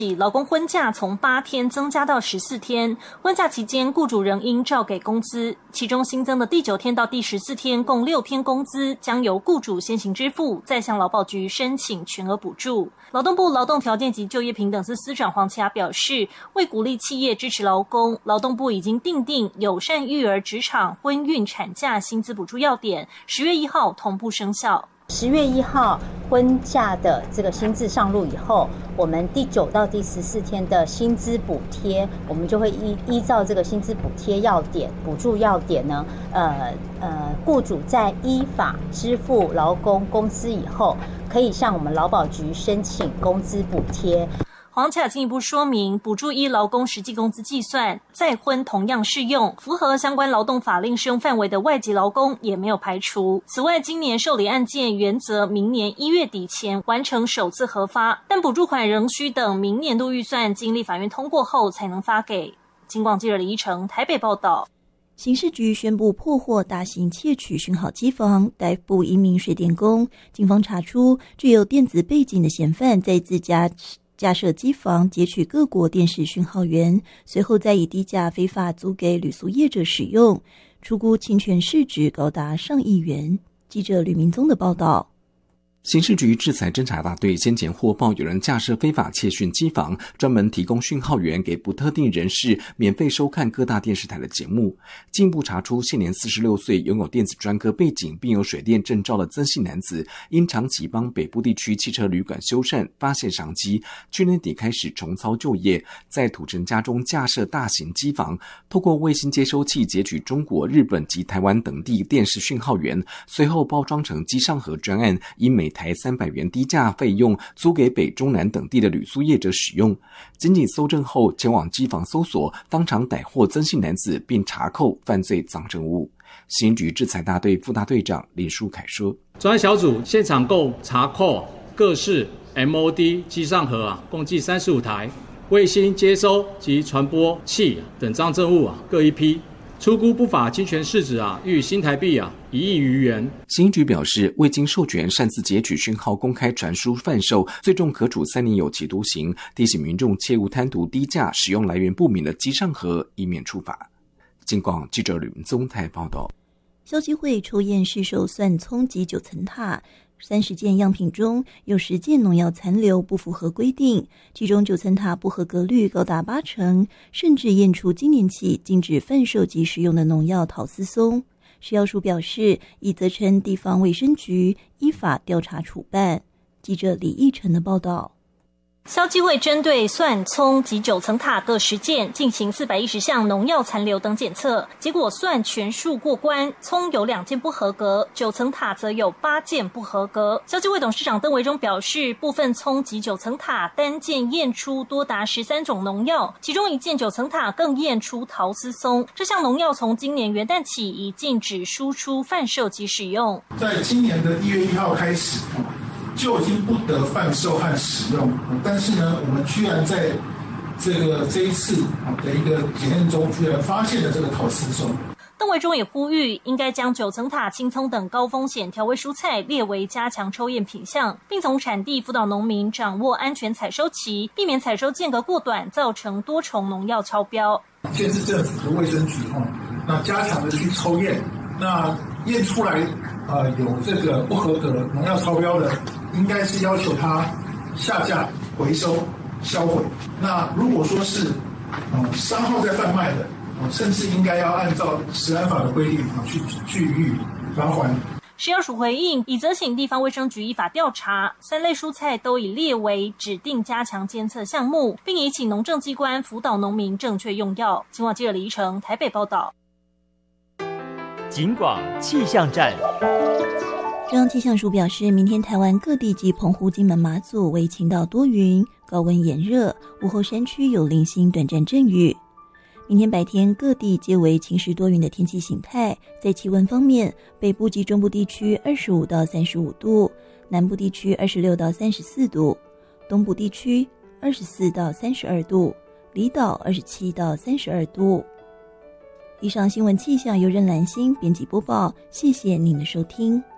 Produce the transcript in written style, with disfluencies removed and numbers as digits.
劳工婚假从8天增加到14天，婚假期间雇主仍应照给工资，其中新增的第9天到第14天共6天工资将由雇主先行支付，再向劳保局申请全额补助。劳动部劳动条件及就业平等司司长黄奇雅表示，为鼓励企业支持劳工，劳动部已经订定友善育儿职场婚孕产假薪资补助要点，10月1号同步生效。 10月1号婚假的这个新制上路以后，我们第9到第14天的薪资补贴，我们就会依照这个薪资补贴要点、补助要点呢，雇主在依法支付劳工工资以后，可以向我们劳保局申请工资补贴。 黄奇雅进一步说明，补助依劳工实际工资计算，再婚同样适用，符合相关劳动法令适用范围的外籍劳工也没有排除。此外，今年受理案件原则明年1月底前完成首次核发，但补助款仍需等明年度预算经立法院通过后才能发给。警广记者李依成台北报道。 刑事局宣布破获大型窃取讯号机房，逮捕1名水电工。警方查出具有电子背景的嫌犯在自家架设机房截取各国电视讯号源，随后再以低价非法租给旅宿业者使用，初估侵权市值高达上亿元。记者吕明宗的报道。 刑事局制裁侦查大队先前获报有人架设非法窃讯机房，专门提供讯号源给不特定人士免费收看各大电视台的节目。进一步查出，现年46岁、拥有电子专科背景并有水电证照的曾姓男子，因长期帮北部地区汽车旅馆修缮，发现商机，去年底开始重操旧业，在土城家中架设大型机房，透过卫星接收器截取中国、日本及台湾等地电视讯号源，随后包装成机上盒专案，以每台300元低价费用租给北中南等地的旅宿业者使用。仅仅搜证后前往机房搜索，当场逮获曾姓男子并查扣犯罪赃证物。刑局制裁大队副大队长林书凯说， 专案小组现场共查扣各式 MOD 机上盒共计35台，卫星接收及传播器等赃证物各1批，初估不法侵权市值逾新台币1亿余元。 刑局表示，未经授权擅自截取讯号公开传输贩售，最重可处3年有期徒刑，提醒民众切勿贪图低价使用来源不明的机上盒，以免处罚。警广记者吕文宗台报道。 消基会抽验市售蒜葱及9层塔30件样品中有10件农药残留不符合规定，其中9层塔不合格率高达80%，甚至验出今年起禁止贩售及使用的农药陶斯松。食药署表示，已责成地方卫生局依法调查处办。记者李义成的报道。 消基会针对蒜、葱及9层塔各10件进行410项农药残留等检测，结果蒜全数过关，葱有2件不合格，9层塔则有8件不合格。消基会董事长邓维忠表示，部分葱及9层塔单件验出多达13种农药，其中1件9层塔更验出陶斯松。这项农药从今年元旦起已禁止输出、贩售及使用。 在今年的1月1号开始就已经不得贩售和使用，但是呢，我们居然在这一次的一个检验中，居然发现了这个陶斯松。 邓维忠也呼吁，应该将9层塔、青葱等高风险调味蔬菜列为加强抽验品项，并从产地辅导农民掌握安全采收期，避免采收间隔过短，造成多重农药超标。 县市政府的卫生局那加强的去抽验，那验出来有这个不合格农药超标的，应该是要求他下架、回收、销毁。那如果说是商号在贩卖的，甚至应该要按照食安法的规定去予以罚锾。 食药署回应，已责请地方卫生局依法调查，3类蔬菜都已列为指定加强监测项目，并已请农政机关辅导农民正确用药。警广记者李依成台北报道。 警广气象站。 中央气象署表示，明天台湾各地及澎湖、金门、马祖为晴到多云，高温炎热，午后山区有零星短暂阵雨。明天白天各地皆为晴时多云的天气形态。在气温方面，北部及中部地区25到35度，南部地区26到34度，东部地区24到32度，离岛27到32度。以上新闻气象由任兰心编辑播报，谢谢您的收听。